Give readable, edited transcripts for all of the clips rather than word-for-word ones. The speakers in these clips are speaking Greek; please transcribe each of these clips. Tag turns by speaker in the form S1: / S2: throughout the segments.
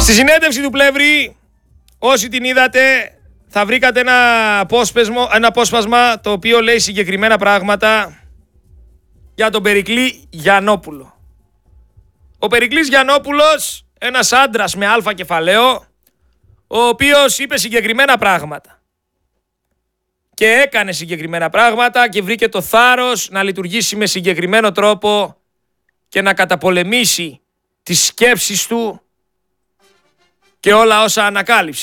S1: Στη συνέντευξη του Πλεύρη, όσοι την είδατε, θα βρήκατε ένα απόσπασμα το οποίο λέει συγκεκριμένα πράγματα για τον Περικλή Γιαννόπουλο. Ο Περικλής Γιαννόπουλος, ένας άντρας με αλφα κεφαλαίο, ο οποίος είπε συγκεκριμένα πράγματα. Και έκανε συγκεκριμένα πράγματα και βρήκε το θάρρος να λειτουργήσει με συγκεκριμένο τρόπο και να καταπολεμήσει τις σκέψεις του και όλα όσα ανακάλυψε.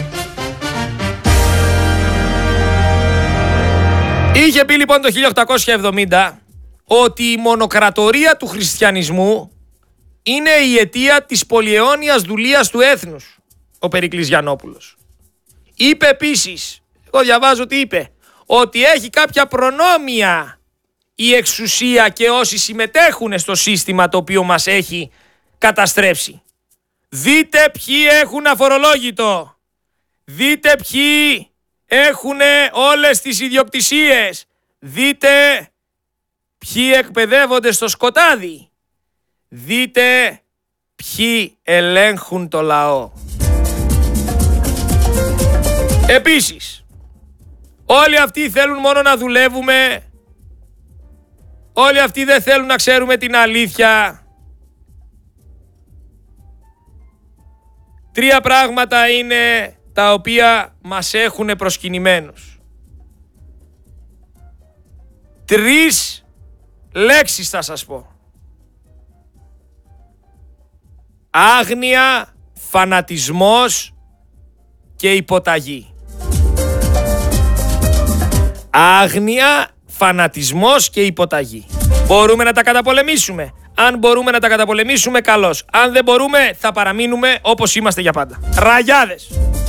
S1: Είχε πει λοιπόν το 1870 ότι η μονοκρατορία του χριστιανισμού είναι η αιτία της πολυαιώνιας δουλείας του έθνους, ο Περικλής Γιαννόπουλος. Είπε επίσης, εγώ διαβάζω τι είπε, ότι έχει κάποια προνόμια η εξουσία και όσοι συμμετέχουν στο σύστημα το οποίο μας έχει καταστρέψει. Δείτε ποιοι έχουν αφορολόγητο. Δείτε ποιοι έχουν όλες τις ιδιοκτησίες. Δείτε ποιοι εκπαιδεύονται στο σκοτάδι. Δείτε ποιοι ελέγχουν το λαό. Επίσης, όλοι αυτοί θέλουν μόνο να δουλεύουμε. Όλοι αυτοί δεν θέλουν να ξέρουμε την αλήθεια. Τρία πράγματα είναι τα οποία μας έχουν προσκυνημένους. Τρεις λέξεις θα σας πω. Άγνοια, φανατισμός και υποταγή. Άγνοια, φανατισμός και υποταγή. Μπορούμε να τα καταπολεμήσουμε. Αν μπορούμε να τα καταπολεμήσουμε, καλώς. Αν δεν μπορούμε, θα παραμείνουμε όπως είμαστε για πάντα. Ραγιάδες!